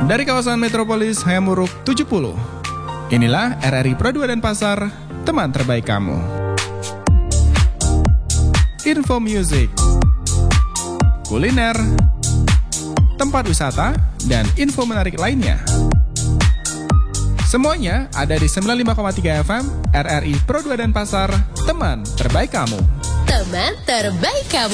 Dari kawasan Metropolis Hayamuruk 70. Inilah RRI Pro 2 Denpasar, teman terbaik kamu. Info music, kuliner, tempat wisata, dan info menarik lainnya. Semuanya ada di 95,3 FM RRI Pro 2 Denpasar, teman terbaik kamu. Teman terbaik kamu.